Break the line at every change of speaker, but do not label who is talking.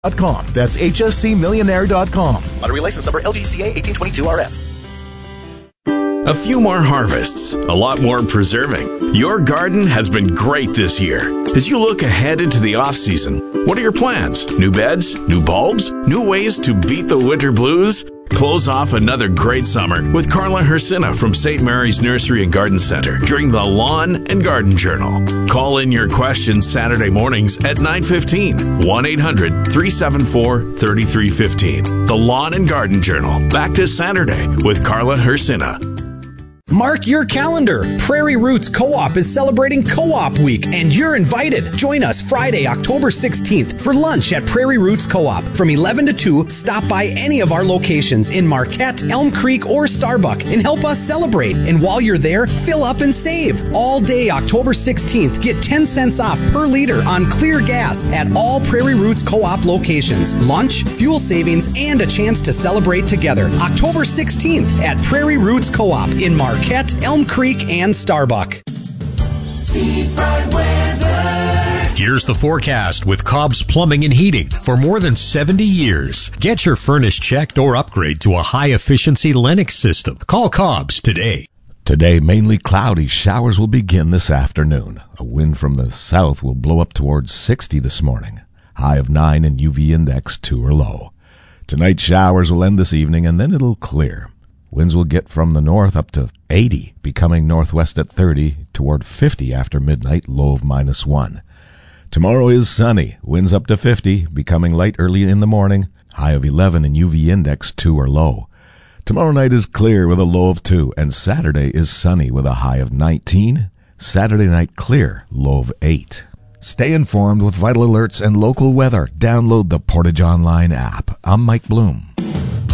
That's hscmillionaire.com.
Lottery license number LGCA 1822RF.
A few more harvests, a lot more preserving. Your garden has been great this year. As you look ahead into the off-season, what are your plans? New beds? New bulbs? New ways to beat the winter blues? Close off another great summer with Carla Hersina from St. Mary's Nursery and Garden Center during the Lawn and Garden Journal. Call in your questions Saturday mornings at 9:15. 1-800-374-3315. The Lawn and Garden Journal. Back this Saturday with Carla Hersina.
Mark your calendar. Prairie Roots Co-op is celebrating Co-op Week, and you're invited. Join us Friday, October 16th for lunch at Prairie Roots Co-op. From 11 to 2, stop by any of our locations in Marquette, Elm Creek, or Starbuck and help us celebrate. And while you're there, fill up and save. All day October 16th, get 10 cents off per liter on clear gas at all Prairie Roots Co-op locations. Lunch, fuel savings, and a chance to celebrate together. October 16th at Prairie Roots Co-op in Marquette, Elm Creek, and Starbuck.
Here's the forecast with Cobb's Plumbing and Heating. For more than 70 years, get your furnace checked or upgrade to a high-efficiency Lennox system. Call Cobb's today.
Today, mainly cloudy. Showers will begin this afternoon. A wind from the south will blow up towards 60 this morning. High of 9 and UV index 2 or low. Tonight, showers will end this evening, and then it'll clear. Winds will get from the north up to 80, becoming northwest at 30, toward 50 after midnight, low of -1. Tomorrow is sunny. Winds up to 50, becoming light early in the morning, high of 11 and UV index 2 or low. Tomorrow night is clear with a low of 2, and Saturday is sunny with a high of 19. Saturday night clear, low of 8. Stay informed with vital alerts and local weather. Download the Portage Online app. I'm Mike Bloom.